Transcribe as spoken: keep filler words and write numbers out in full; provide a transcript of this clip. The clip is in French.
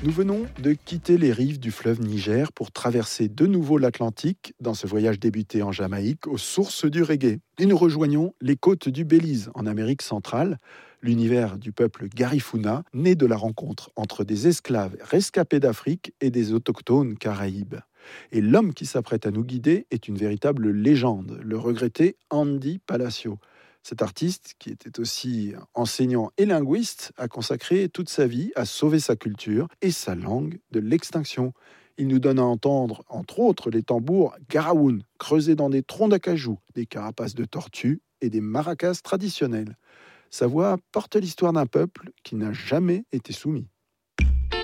Nous venons de quitter les rives du fleuve Niger pour traverser de nouveau l'Atlantique dans ce voyage débuté en Jamaïque aux sources du reggae. Et nous rejoignons les côtes du Belize en Amérique centrale, l'univers du peuple Garifuna, né de la rencontre entre des esclaves rescapés d'Afrique et des autochtones caraïbes. Et l'homme qui s'apprête à nous guider est une véritable légende, le regretté Andy Palacio. Cet artiste, qui était aussi enseignant et linguiste, a consacré toute sa vie à sauver sa culture et sa langue de l'extinction. Il nous donne à entendre, entre autres, les tambours garaoun, creusés dans des troncs d'acajou, des carapaces de tortues et des maracas traditionnels. Sa voix porte l'histoire d'un peuple qui n'a jamais été soumis.